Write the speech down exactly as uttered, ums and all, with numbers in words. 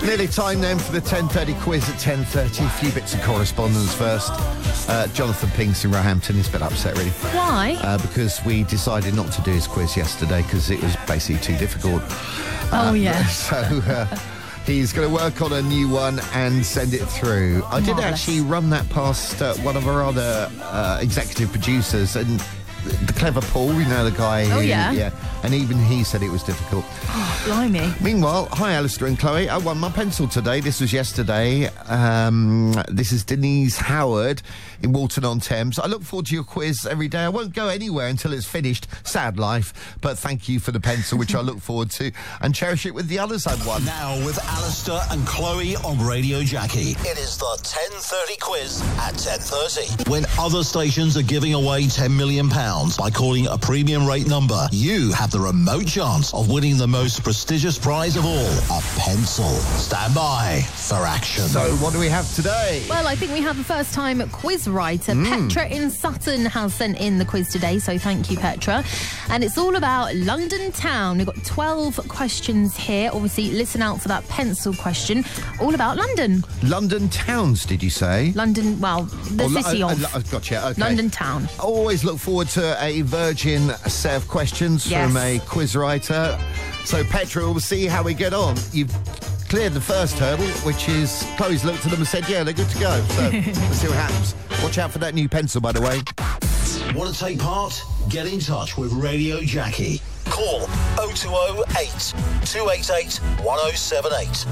Nearly time then for the ten thirty quiz at ten thirty. A few bits of correspondence first. Uh, Jonathan Pinks in Roehampton is a bit upset, really. Why? Uh, because we decided not to do his quiz yesterday because it was basically too difficult. Oh, uh, yeah. So uh, he's going to work on a new one and send it through. I did Marvellous. actually run that past uh, one of our other uh, executive producers, and the clever Paul, you know, the guy who... Oh, yeah? Yeah. And even he said it was difficult. Oh, blimey. Meanwhile, hi Alistair and Chloe. I won my pencil today. This was yesterday. Um, this is Denise Howard in Walton-on-Thames. I look forward to your quiz every day. I won't go anywhere until it's finished. Sad life. But thank you for the pencil, which I look forward to, and cherish it with the others I've won. Now with Alistair and Chloe on Radio Jackie. It is the ten thirty quiz at ten thirty. When other stations are giving away ten million pounds by calling a premium rate number, you have the remote chance of winning the most prestigious prize of all, a pencil. Stand by for action. So what do we have today? Well, I think we have a first-time quiz writer. Mm. Petra in Sutton has sent in the quiz today, so thank you, Petra. And it's all about London town. We've got twelve questions here. Obviously, listen out for that pencil question. All about London. London towns, did you say? London, well, the Oh, city uh, of uh, gotcha, okay. London town. I always look forward to a virgin set of questions Yes. from a quiz writer. So, Petra, we'll see how we get on. You've cleared the first hurdle, which is Chloe's looked at them and said, yeah, they're good to go. So, let's see what happens. Watch out for that new pencil, by the way. Want to take part? Get in touch with Radio Jackie. Call oh two oh eight, two eight eight, one oh seven eight.